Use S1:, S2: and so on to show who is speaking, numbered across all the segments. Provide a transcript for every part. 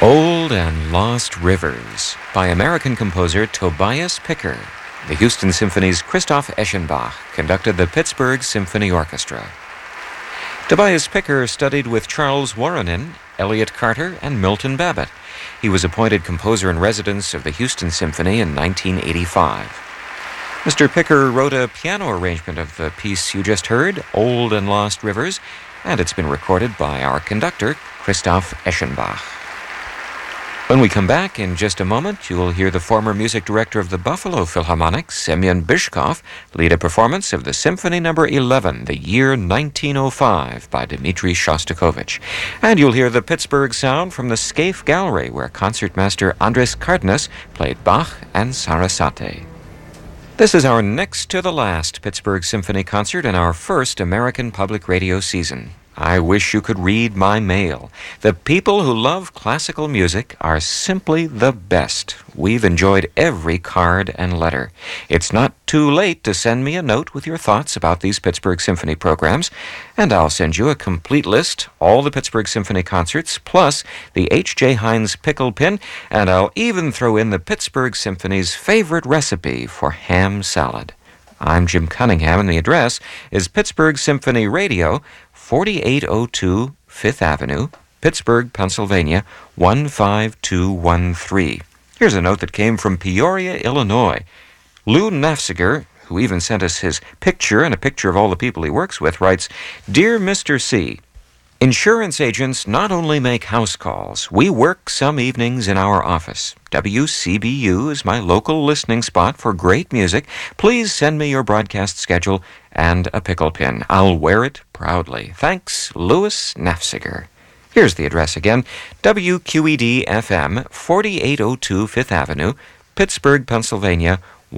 S1: Old and Lost Rivers by American composer Tobias Picker. The Houston Symphony's Christoph Eschenbach conducted the Pittsburgh Symphony Orchestra. Tobias Picker studied with Charles Woronin, Elliott Carter, and Milton Babbitt. He was appointed composer-in-residence of the Houston Symphony in 1985. Mr. Picker wrote a piano arrangement of the piece you just heard, Old and Lost Rivers, and it's been recorded by our conductor, Christoph Eschenbach. When we come back in just a moment, you will hear the former music director of the Buffalo Philharmonic, Semyon Bychkov, lead a performance of the Symphony No. 11, the year 1905, by Dmitri Shostakovich. And you'll hear the Pittsburgh sound from the Scaife Gallery, where concertmaster Andres Cardenas played Bach and Sarasate. This is our next to the last Pittsburgh Symphony concert in our first American Public Radio season. I wish you could read my mail. The people who love classical music are simply the best. We've enjoyed every card and letter. It's not too late to send me a note with your thoughts about these Pittsburgh Symphony programs, and I'll send you a complete list, all the Pittsburgh Symphony concerts, plus the H.J. Heinz pickle pin, and I'll even throw in the Pittsburgh Symphony's favorite recipe for ham salad. I'm Jim Cunningham, and the address is Pittsburgh Symphony Radio, 4802 5th Avenue, Pittsburgh, Pennsylvania, 15213. Here's a note that came from Peoria, Illinois. Lou Nafziger, who even sent us his picture and a picture of all the people he works with, writes, "Dear Mr. C., insurance agents not only make house calls, we work some evenings in our office. WCBU is my local listening spot for great music. Please send me your broadcast schedule and a pickle pin. I'll wear it proudly. Thanks, Louis Nafziger." Here's the address again, WQED-FM, 4802 5th Avenue, Pittsburgh, Pennsylvania,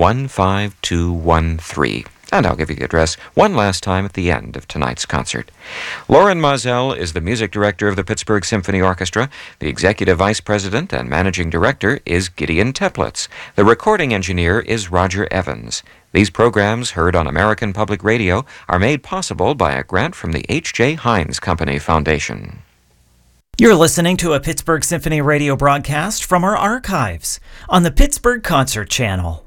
S1: 15213. And I'll give you the address one last time at the end of tonight's concert. Lauren Mazel is the music director of the Pittsburgh Symphony Orchestra. The executive vice president and managing director is Gideon Teplitz. The recording engineer is Roger Evans. These programs, heard on American Public Radio, are made possible by a grant from the H.J. Heinz Company Foundation.
S2: You're listening to a Pittsburgh Symphony Radio broadcast from our archives on the Pittsburgh Concert Channel.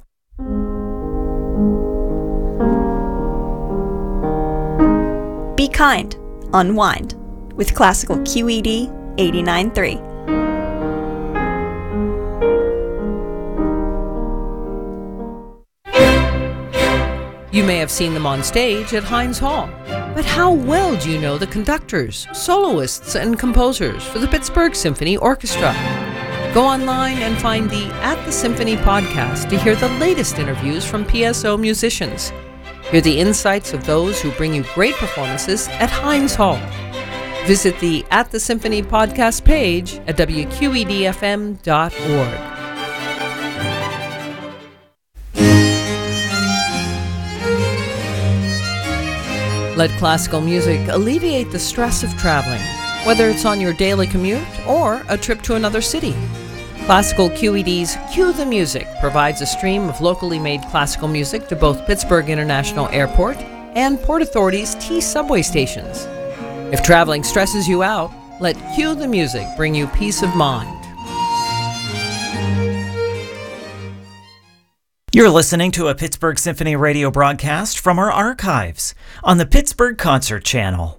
S3: Be kind, unwind with classical QED 89.3.
S4: You may have seen them on stage at Heinz Hall, but how well do you know the conductors, soloists, and composers for the Pittsburgh Symphony Orchestra? Go online and find the At the Symphony podcast to hear the latest interviews from PSO musicians. Hear the insights of those who bring you great performances at Heinz Hall. Visit the At the Symphony podcast page at wqedfm.org. Let classical music alleviate the stress of traveling, whether it's on your daily commute or a trip to another city. Classical QED's Cue the Music provides a stream of locally made classical music to both Pittsburgh International Airport and Port Authority's T subway stations. If traveling stresses you out, let Cue the Music bring you peace of mind.
S2: You're listening to a Pittsburgh Symphony Radio broadcast from our archives on the Pittsburgh Concert Channel.